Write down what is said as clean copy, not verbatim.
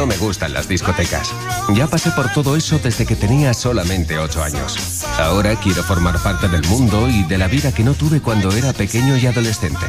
me gustan las discotecas. Ya pasé por todo eso desde que tenía solamente 8 años. Ahora quiero formar parte del mundo y de la vida que no tuve cuando era pequeño y adolescente.